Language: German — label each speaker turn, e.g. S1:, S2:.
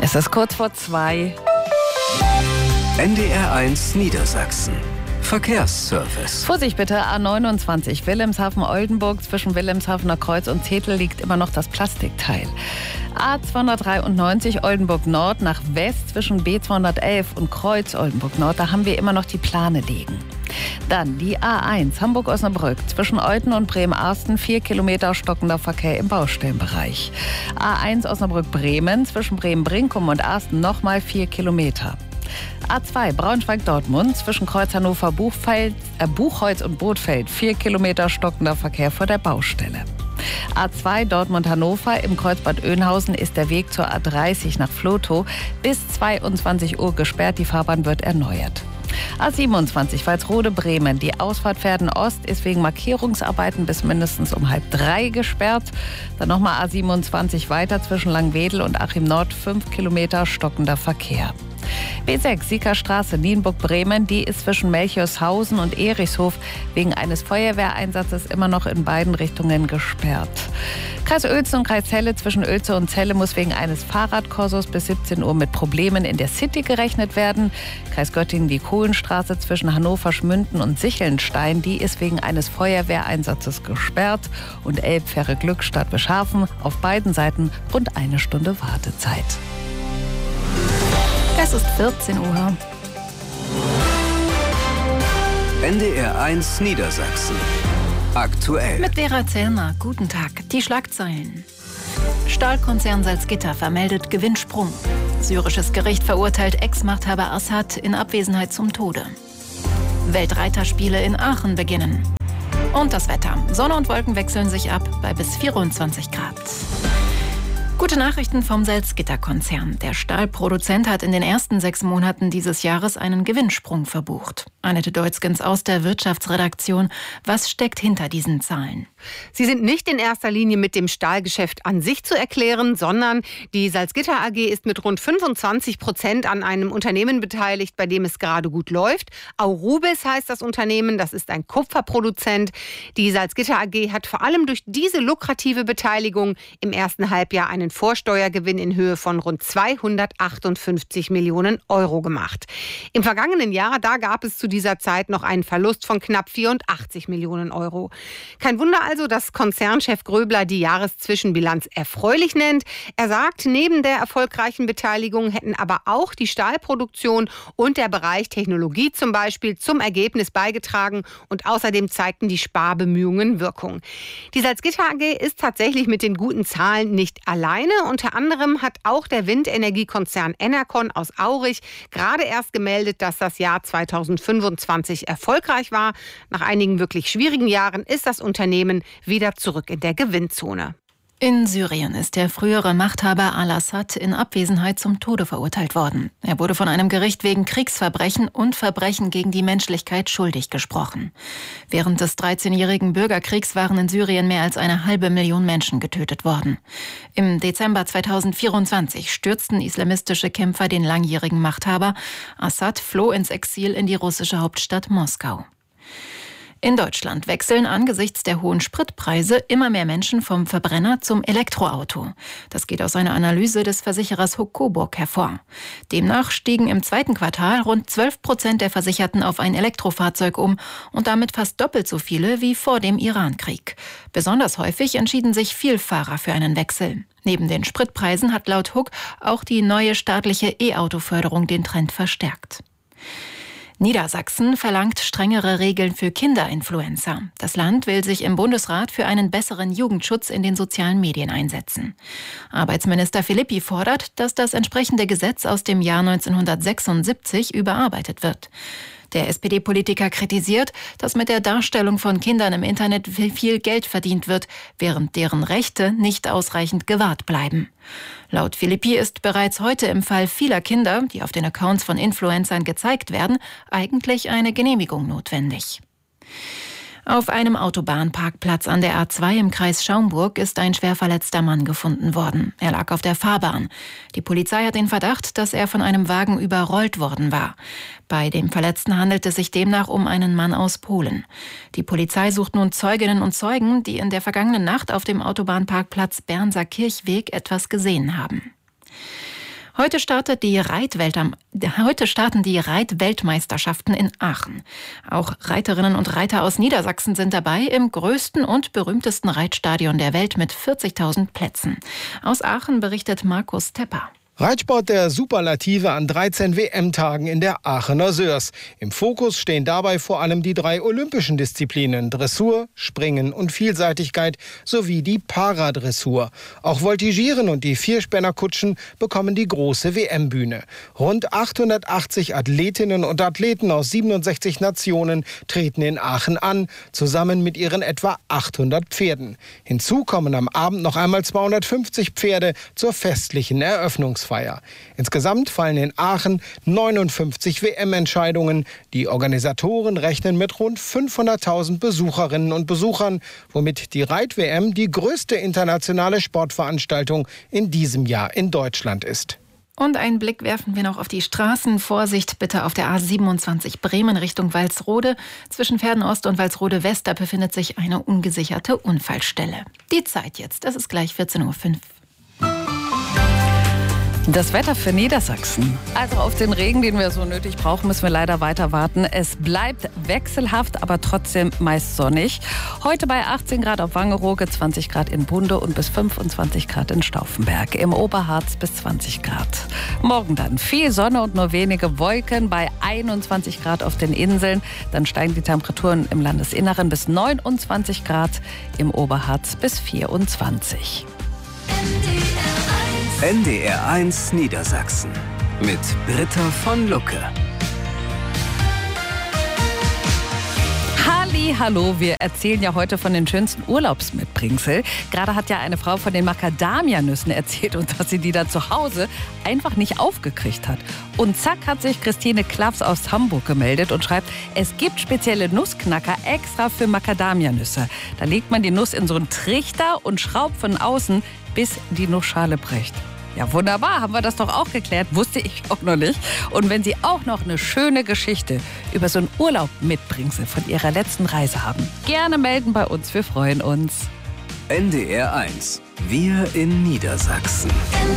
S1: Es ist kurz vor 2.
S2: NDR1 Niedersachsen. Verkehrsservice.
S1: Vorsicht bitte, A29 Wilhelmshaven-Oldenburg. Zwischen Wilhelmshavener Kreuz und Zetel liegt immer noch das Plastikteil. A293 Oldenburg-Nord nach West zwischen B211 und Kreuz Oldenburg-Nord. Da haben wir immer noch die Plane liegen. Dann die A1 Hamburg-Osnabrück zwischen Euthen und Bremen-Arsten 4 Kilometer stockender Verkehr im Baustellenbereich. A1 Osnabrück-Bremen zwischen Bremen-Brinkum und Arsten nochmal 4 Kilometer. A2 Braunschweig-Dortmund zwischen Kreuz Hannover Buchholz und Bothfeld 4 Kilometer stockender Verkehr vor der Baustelle. A2 Dortmund-Hannover im Kreuzbad Oeynhausen ist der Weg zur A30 nach Vlotho bis 22 Uhr gesperrt. Die Fahrbahn wird erneuert. A27 Walsrode-Bremen. Die Ausfahrt Verden-Ost ist wegen Markierungsarbeiten bis mindestens um 2:30 gesperrt. Dann nochmal A27 weiter zwischen Langwedel und Achim-Nord 5 Kilometer stockender Verkehr. B6 Siegerstraße Nienburg-Bremen, die ist zwischen Melchorshausen und Erichshof wegen eines Feuerwehreinsatzes immer noch in beiden Richtungen gesperrt. Kreis Oelze und Kreis Celle zwischen Oelze und Celle muss wegen eines Fahrradkorsos bis 17 Uhr mit Problemen in der City gerechnet werden. Kreis Göttingen die Kohlenstraße zwischen Hannover, Schmünden und Sichelnstein, die ist wegen eines Feuerwehreinsatzes gesperrt. Und Elbfähre Glückstadt Bischhafen auf beiden Seiten rund 1 Stunde Wartezeit.
S3: Es ist 14 Uhr.
S2: NDR1 Niedersachsen. Aktuell.
S3: Mit Vera Zellner. Guten Tag. Die Schlagzeilen. Stahlkonzern Salzgitter vermeldet Gewinnsprung. Syrisches Gericht verurteilt Ex-Machthaber Assad in Abwesenheit zum Tode. Weltreiterspiele in Aachen beginnen. Und das Wetter. Sonne und Wolken wechseln sich ab bei bis 24 Grad. Gute Nachrichten vom Salzgitter-Konzern. Der Stahlproduzent hat in den ersten 6 Monaten dieses Jahres einen Gewinnsprung verbucht. Annette Deutzgens aus der Wirtschaftsredaktion. Was steckt hinter diesen Zahlen?
S4: Sie sind nicht in erster Linie mit dem Stahlgeschäft an sich zu erklären, sondern die Salzgitter AG ist mit rund 25% an einem Unternehmen beteiligt, bei dem es gerade gut läuft. Aurubis heißt das Unternehmen, das ist ein Kupferproduzent. Die Salzgitter AG hat vor allem durch diese lukrative Beteiligung im ersten Halbjahr einen Vorsteuergewinn in Höhe von rund 258 Millionen Euro gemacht. Im vergangenen Jahr, da gab es zu dieser Zeit noch einen Verlust von knapp 84 Millionen Euro. Kein Wunder also, dass Konzernchef Gröbler die Jahreszwischenbilanz erfreulich nennt. Er sagt, neben der erfolgreichen Beteiligung hätten aber auch die Stahlproduktion und der Bereich Technologie zum Beispiel zum Ergebnis beigetragen und außerdem zeigten die Sparbemühungen Wirkung. Die Salzgitter AG ist tatsächlich mit den guten Zahlen nicht alleine. Unter anderem hat auch der Windenergiekonzern Enercon aus Aurich gerade erst gemeldet, dass das Jahr 2025 erfolgreich war. Nach einigen wirklich schwierigen Jahren ist das Unternehmen wieder zurück in der Gewinnzone.
S3: In Syrien ist der frühere Machthaber al-Assad in Abwesenheit zum Tode verurteilt worden. Er wurde von einem Gericht wegen Kriegsverbrechen und Verbrechen gegen die Menschlichkeit schuldig gesprochen. Während des 13-jährigen Bürgerkriegs waren in Syrien mehr als 500.000 Menschen getötet worden. Im Dezember 2024 stürzten islamistische Kämpfer den langjährigen Machthaber. Assad floh ins Exil in die russische Hauptstadt Moskau. In Deutschland wechseln angesichts der hohen Spritpreise immer mehr Menschen vom Verbrenner zum Elektroauto. Das geht aus einer Analyse des Versicherers Huck Coburg hervor. Demnach stiegen im 2. Quartal rund 12% der Versicherten auf ein Elektrofahrzeug um und damit fast doppelt so viele wie vor dem Irankrieg. Besonders häufig entschieden sich Vielfahrer für einen Wechsel. Neben den Spritpreisen hat laut Huck auch die neue staatliche E-Auto-Förderung den Trend verstärkt. Niedersachsen verlangt strengere Regeln für Kinderinfluencer. Das Land will sich im Bundesrat für einen besseren Jugendschutz in den sozialen Medien einsetzen. Arbeitsminister Philippi fordert, dass das entsprechende Gesetz aus dem Jahr 1976 überarbeitet wird. Der SPD-Politiker kritisiert, dass mit der Darstellung von Kindern im Internet viel Geld verdient wird, während deren Rechte nicht ausreichend gewahrt bleiben. Laut Philippi ist bereits heute im Fall vieler Kinder, die auf den Accounts von Influencern gezeigt werden, eigentlich eine Genehmigung notwendig. Auf einem Autobahnparkplatz an der A2 im Kreis Schaumburg ist ein schwer verletzter Mann gefunden worden. Er lag auf der Fahrbahn. Die Polizei hat den Verdacht, dass er von einem Wagen überrollt worden war. Bei dem Verletzten handelt es sich demnach um einen Mann aus Polen. Die Polizei sucht nun Zeuginnen und Zeugen, die in der vergangenen Nacht auf dem Autobahnparkplatz Bernser Kirchweg etwas gesehen haben. Heute starten die Reitweltmeisterschaften in Aachen. Auch Reiterinnen und Reiter aus Niedersachsen sind dabei im größten und berühmtesten Reitstadion der Welt mit 40.000 Plätzen. Aus Aachen berichtet Markus Tepper.
S5: Reitsport der Superlative an 13 WM-Tagen in der Aachener Sörs. Im Fokus stehen dabei vor allem die 3 olympischen Disziplinen: Dressur, Springen und Vielseitigkeit sowie die Paradressur. Auch Voltigieren und die Vierspännerkutschen bekommen die große WM-Bühne. Rund 880 Athletinnen und Athleten aus 67 Nationen treten in Aachen an, zusammen mit ihren etwa 800 Pferden. Hinzu kommen am Abend noch einmal 250 Pferde zur festlichen Eröffnungsfeier. Insgesamt fallen in Aachen 59 WM-Entscheidungen. Die Organisatoren rechnen mit rund 500.000 Besucherinnen und Besuchern, womit die Reit-WM die größte internationale Sportveranstaltung in diesem Jahr in Deutschland ist.
S3: Und einen Blick werfen wir noch auf die Straßen. Vorsicht bitte auf der A27 Bremen Richtung Walsrode. Zwischen Pferden-Ost und Walsrode-West, da befindet sich eine ungesicherte Unfallstelle. Die Zeit jetzt, es ist gleich 14:05 Uhr.
S1: Das Wetter für Niedersachsen. Also auf den Regen, den wir so nötig brauchen, müssen wir leider weiter warten. Es bleibt wechselhaft, aber trotzdem meist sonnig. Heute bei 18 Grad auf Wangerooge, 20 Grad in Bunde und bis 25 Grad in Stauffenberg. Im Oberharz bis 20 Grad. Morgen dann viel Sonne und nur wenige Wolken bei 21 Grad auf den Inseln. Dann steigen die Temperaturen im Landesinneren bis 29 Grad, im Oberharz bis 24.
S2: NDR1 Niedersachsen mit Britta von Lucke.
S1: Hallo, wir erzählen ja heute von den schönsten Urlaubsmitbringsel. Gerade hat ja eine Frau von den Macadamia-Nüssen erzählt und dass sie die da zu Hause einfach nicht aufgekriegt hat. Und zack hat sich Christine Klaffs aus Hamburg gemeldet und schreibt, es gibt spezielle Nussknacker extra für Macadamia-Nüsse. Da legt man die Nuss in so einen Trichter und schraubt von außen, bis die Nussschale bricht. Ja, wunderbar, haben wir das doch auch geklärt, wusste ich auch noch nicht. Und wenn Sie auch noch eine schöne Geschichte über so einen Urlaub mitbringsel von Ihrer letzten Reise haben, gerne melden bei uns, wir freuen uns.
S2: NDR1, wir in Niedersachsen.